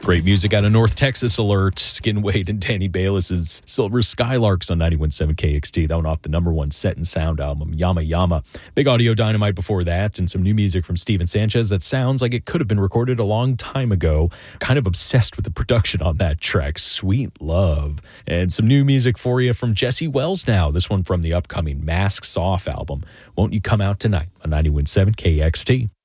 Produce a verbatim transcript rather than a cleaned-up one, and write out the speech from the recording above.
Great music out of North Texas Alert. Skin Wade and Danny Bayless's Silver Skylarks on ninety-one point seven K X T. That one off the number one Set and Sound album, Yama Yama. Big Audio Dynamite before that, and some new music from Steven Sanchez that sounds like it could have been recorded a long time ago. Kind of obsessed with the production on that track. Sweet Love. And some new music for you from Jesse Wells now. This one from the upcoming Masks Off album. Won't You Come Out Tonight on ninety-one point seven K X T.